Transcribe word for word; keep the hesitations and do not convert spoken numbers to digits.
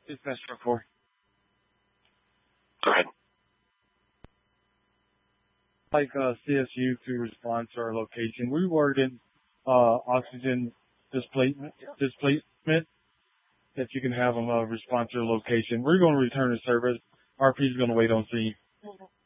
It's best for four. Go ahead. Like uh, C S U to respond to our location. We were in uh, oxygen displacement, displacement that you can have them uh, respond to the location. We're going to return to service. R P is going to wait on scene.